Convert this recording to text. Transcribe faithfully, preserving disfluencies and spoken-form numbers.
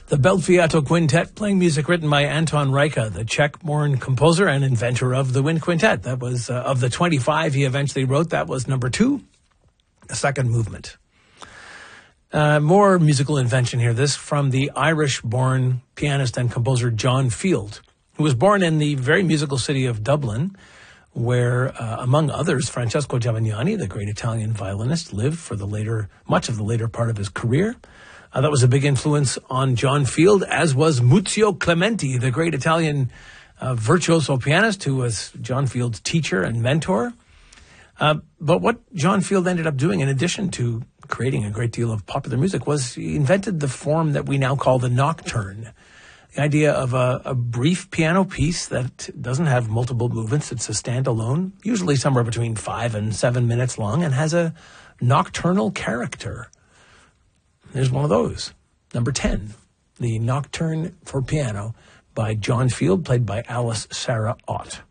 The Belfiato Quintet, playing music written by Anton Reicha, the Czech-born composer and inventor of the wind quintet. That was, uh, of the twenty-five he eventually wrote, that was number two, the second movement. Uh, more musical invention here. This from the Irish-born pianist and composer John Field, who was born in the very musical city of Dublin, where, uh, among others, Francesco Gavagnani, the great Italian violinist, lived for the later, much of the later part of his career. Uh, that was a big influence on John Field, as was Muzio Clementi, the great Italian uh, virtuoso pianist who was John Field's teacher and mentor. Uh, but what John Field ended up doing, in addition to creating a great deal of popular music, was he invented the form that we now call the nocturne. The idea of a, a brief piano piece that doesn't have multiple movements. It's a standalone, usually somewhere between five and seven minutes long, and has a nocturnal character. There's one of those. Number ten, the Nocturne for Piano by John Field, played by Alice Sarah Ott.